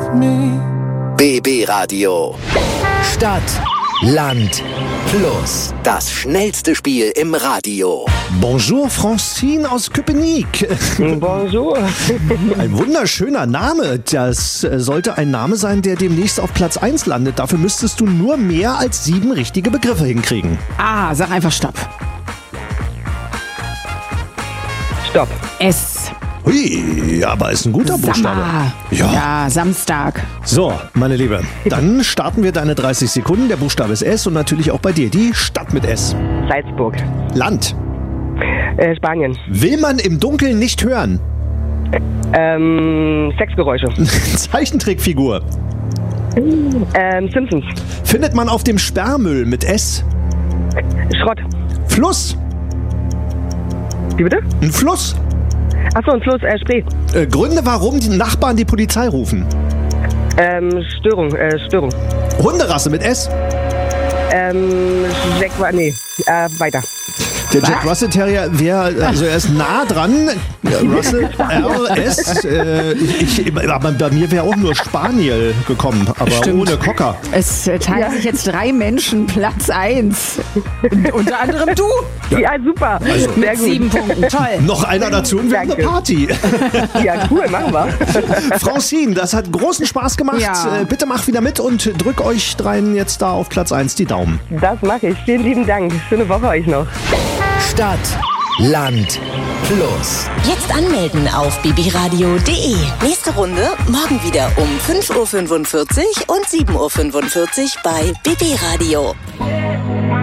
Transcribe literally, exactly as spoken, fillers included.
me. B B Radio. Stadt, Land, Plus. Das schnellste Spiel im Radio. Bonjour, Francine aus Köpenick. Bonjour. Ein wunderschöner Name. Das sollte ein Name sein, der demnächst auf Platz eins landet. Dafür müsstest du nur mehr als sieben richtige Begriffe hinkriegen. Ah, sag einfach Stopp. Stopp. S. Hui, aber ist ein guter Buchstabe. Sammer. Ja. Ja, Samstag. So, meine Liebe, dann starten wir deine dreißig Sekunden. Der Buchstabe ist S und natürlich auch bei dir die Stadt mit S. Salzburg. Land. Äh, Spanien. Will man im Dunkeln nicht hören? Ähm, Sexgeräusche. Zeichentrickfigur. Ähm, Simpsons. Findet man auf dem Sperrmüll mit S? Schrott. Fluss. Wie bitte? Ein Fluss. Achso, ein Fluss, äh, Spree. Äh, Gründe, warum die Nachbarn die Polizei rufen. Ähm, Störung, äh, Störung. Hunderasse mit S. Ähm, Jack, nee, äh, weiter. Der Jack Russell Terrier wäre, also er ist nah dran. Ja, Russell R S. Äh, ich, aber bei mir wäre auch nur Spaniel gekommen, aber Stimmt. ohne Cocker. Es äh, teilen Ja. sich jetzt drei Menschen Platz eins. Und unter anderem du. Ja, super. Also, Sehr Mit gut. sieben Punkten. Toll. Noch einer dazu und wir haben eine Danke. Party. Ja, cool, machen wir. Francine, das hat großen Spaß gemacht. Ja. Äh, bitte mach wieder mit und drück euch dreien jetzt da auf Platz eins die Daumen. Das mache ich. Vielen lieben Dank. Schöne Woche euch noch. Stadt, Land, Plus. Jetzt anmelden auf b b radio punkt d e. Nächste Runde morgen wieder um fünf Uhr fünfundvierzig und sieben Uhr fünfundvierzig bei B B Radio.